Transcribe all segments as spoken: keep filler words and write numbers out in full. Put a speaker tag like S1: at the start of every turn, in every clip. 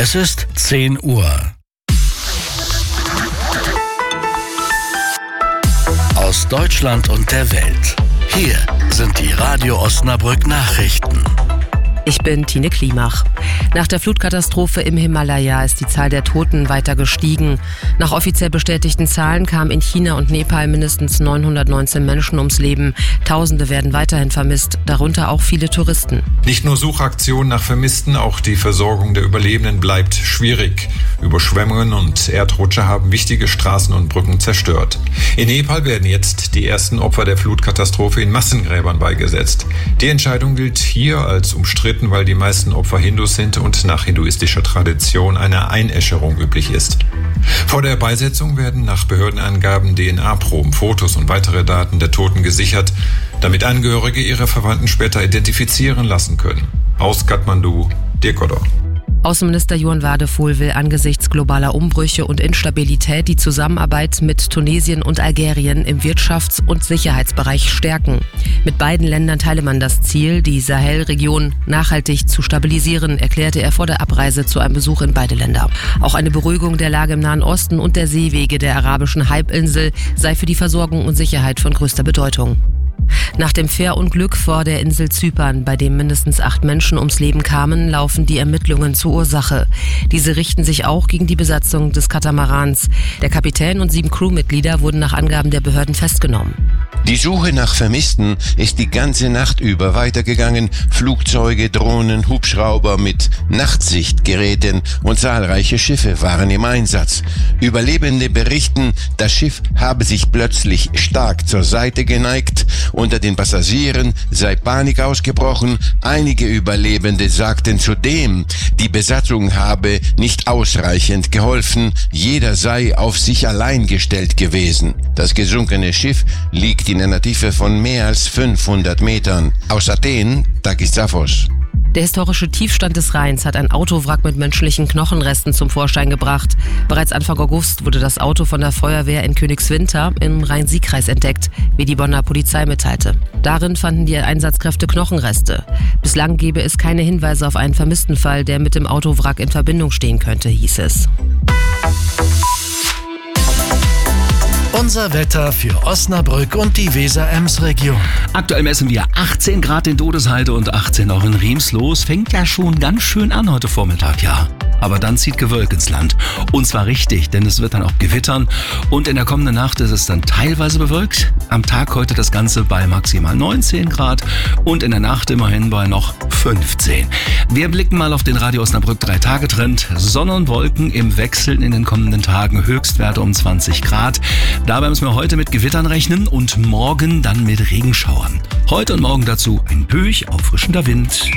S1: Es ist zehn Uhr. Aus Deutschland und der Welt. Hier sind die Radio Osnabrück Nachrichten.
S2: Ich bin Tine Klimach. Nach der Flutkatastrophe im Himalaya ist die Zahl der Toten weiter gestiegen. Nach offiziell bestätigten Zahlen kamen in China und Nepal mindestens neunhundertneunzehn Menschen ums Leben. Tausende werden weiterhin vermisst, darunter auch viele Touristen.
S3: Nicht nur Suchaktionen nach Vermissten, auch die Versorgung der Überlebenden bleibt schwierig. Überschwemmungen und Erdrutsche haben wichtige Straßen und Brücken zerstört. In Nepal werden jetzt die ersten Opfer der Flutkatastrophe in Massengräbern beigesetzt. Die Entscheidung gilt hier als umstritten, weil die meisten Opfer Hindus sind und nach hinduistischer Tradition eine Einäscherung üblich ist. Vor der Beisetzung werden nach Behördenangaben D N A-Proben, Fotos und weitere Daten der Toten gesichert, damit Angehörige ihre Verwandten später identifizieren lassen können. Aus Kathmandu, Dirk Odor.
S2: Außenminister Johann Wadephol will angesichts globaler Umbrüche und Instabilität die Zusammenarbeit mit Tunesien und Algerien im Wirtschafts- und Sicherheitsbereich stärken. Mit beiden Ländern teile man das Ziel, die Sahelregion nachhaltig zu stabilisieren, erklärte er vor der Abreise zu einem Besuch in beide Länder. Auch eine Beruhigung der Lage im Nahen Osten und der Seewege der arabischen Halbinsel sei für die Versorgung und Sicherheit von größter Bedeutung. Nach dem Fährunglück vor der Insel Zypern, bei dem mindestens acht Menschen ums Leben kamen, laufen die Ermittlungen zur Ursache. Diese richten sich auch gegen die Besatzung des Katamarans. Der Kapitän und sieben Crewmitglieder wurden nach Angaben der Behörden festgenommen.
S4: Die Suche nach Vermissten ist die ganze Nacht über weitergegangen. Flugzeuge, Drohnen, Hubschrauber mit Nachtsichtgeräten und zahlreiche Schiffe waren im Einsatz. Überlebende berichten, das Schiff habe sich plötzlich stark zur Seite geneigt. Unter den Passagieren sei Panik ausgebrochen. Einige Überlebende sagten zudem, die Besatzung habe nicht ausreichend geholfen. Jeder sei auf sich allein gestellt gewesen. Das gesunkene Schiff liegt in einer Tiefe von mehr als fünfhundert Metern. Aus Athen, Takis Zaphos.
S2: Der historische Tiefstand des Rheins hat ein Autowrack mit menschlichen Knochenresten zum Vorschein gebracht. Bereits Anfang August wurde das Auto von der Feuerwehr in Königswinter im Rhein-Sieg-Kreis entdeckt, wie die Bonner Polizei mitteilte. Darin fanden die Einsatzkräfte Knochenreste. Bislang gebe es keine Hinweise auf einen vermissten Fall, der mit dem Autowrack in Verbindung stehen könnte, hieß es.
S1: Unser Wetter für Osnabrück und die Weser-Ems-Region.
S5: Aktuell messen wir achtzehn Grad in Dodesheide und achtzehn auch in Riemslos. Fängt ja schon ganz schön an heute Vormittag, ja. Aber dann zieht Gewölk ins Land. Und zwar richtig, denn es wird dann auch gewittern. Und in der kommenden Nacht ist es dann teilweise bewölkt. Am Tag heute das Ganze bei maximal neunzehn Grad und in der Nacht immerhin bei noch fünfzehn. Wir blicken mal auf den Radio Osnabrück drei Tage Trend. Sonne und Wolken im Wechsel in den kommenden Tagen. Höchstwerte um zwanzig Grad. Dabei müssen wir heute mit Gewittern rechnen und morgen dann mit Regenschauern. Heute und morgen dazu ein böig auffrischender Wind.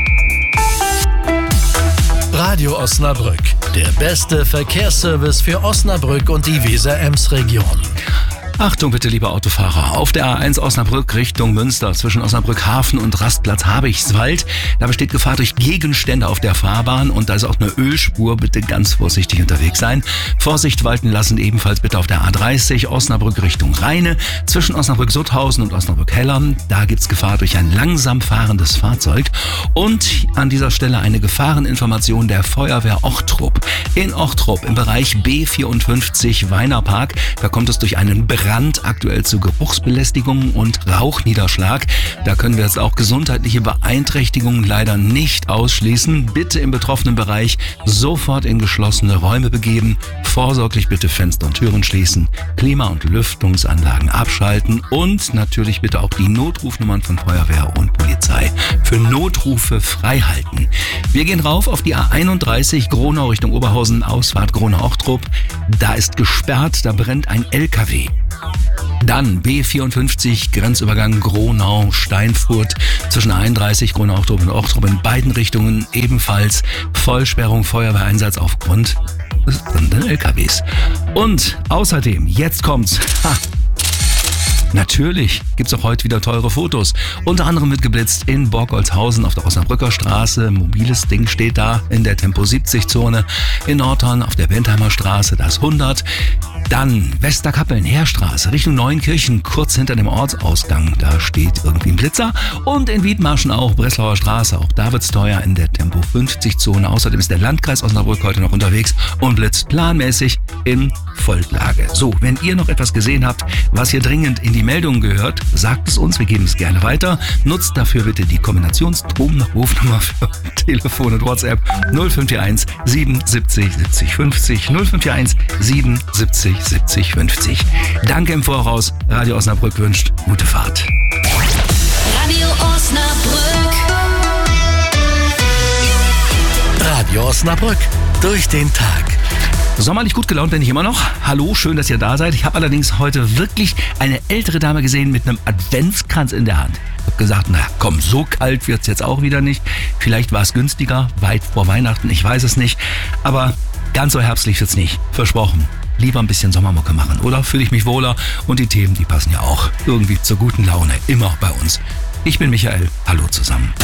S1: Radio Osnabrück, der beste Verkehrsservice für Osnabrück und die Weser-Ems-Region.
S5: Achtung bitte, liebe Autofahrer. Auf der A eins Osnabrück Richtung Münster zwischen Osnabrück Hafen und Rastplatz Habichtswald. Da besteht Gefahr durch Gegenstände auf der Fahrbahn und da ist auch eine Ölspur. Bitte ganz vorsichtig unterwegs sein. Vorsicht walten lassen ebenfalls bitte auf der A dreißig Osnabrück Richtung Rheine zwischen Osnabrück-Sutthausen und Osnabrück-Hellern. Da gibt's Gefahr durch ein langsam fahrendes Fahrzeug. Und an dieser Stelle eine Gefahreninformation der Feuerwehr Ochtrup. In Ochtrup im Bereich B vierundfünfzig Weinerpark. Da kommt es durch einen Brand aktuell zu Geruchsbelästigungen und Rauchniederschlag. Da können wir jetzt auch gesundheitliche Beeinträchtigungen leider nicht ausschließen. Bitte im betroffenen Bereich sofort in geschlossene Räume begeben. Vorsorglich bitte Fenster und Türen schließen, Klima- und Lüftungsanlagen abschalten und natürlich bitte auch die Notrufnummern von Feuerwehr und Polizei für Notrufe freihalten. Wir gehen rauf auf die A einunddreißig Gronau Richtung Oberhausen, Ausfahrt Gronau-Ochtrup. Da ist gesperrt, da brennt ein L K W. Dann B vierundfünfzig, Grenzübergang Gronau-Steinfurt zwischen einunddreißig Gronau-Ochtrup und Ochtrup in beiden Richtungen ebenfalls Vollsperrung, Feuerwehreinsatz aufgrund des brennenden L K Ws. Und außerdem, jetzt kommt's, ha, Natürlich gibt's auch heute wieder teure Fotos. Unter anderem wird geblitzt in Borgolzhausen auf der Osnabrücker Straße. Mobiles Ding steht da in der Tempo siebzig Zone. In Nordhorn auf der Bentheimer Straße, das hundert. Dann Westerkappeln, Heerstraße, Richtung Neuenkirchen, kurz hinter dem Ortsausgang. Da steht irgendwie ein Blitzer. Und in Wiedmarschen auch, Breslauer Straße. Auch da wird's teuer in der Tempo fünfzig Zone. Außerdem ist der Landkreis Osnabrück heute noch unterwegs und blitzt planmäßig in Volllage. So, wenn ihr noch etwas gesehen habt, was hier dringend in die Meldungen gehört, sagt es uns, wir geben es gerne weiter. Nutzt dafür bitte die Kombinationsstromrufnummer für Telefon und WhatsApp null fünf vier eins siebenundsiebzig siebzig fünfzig null fünf vier eins siebenundsiebzig siebzig fünfzig. Danke im Voraus. Radio Osnabrück wünscht gute Fahrt.
S6: Radio Osnabrück.
S1: Radio Osnabrück. Durch den Tag.
S5: Sommerlich gut gelaunt bin ich immer noch. Hallo, schön, dass ihr da seid. Ich habe allerdings heute wirklich eine ältere Dame gesehen mit einem Adventskranz in der Hand. Ich habe gesagt, na komm, so kalt wird's jetzt auch wieder nicht. Vielleicht war es günstiger, weit vor Weihnachten, ich weiß es nicht. Aber ganz so herbstlich wird's nicht. Versprochen. Lieber ein bisschen Sommermucke machen, oder? Fühle ich mich wohler. Und die Themen, die passen ja auch irgendwie zur guten Laune. Immer bei uns. Ich bin Michael. Hallo zusammen.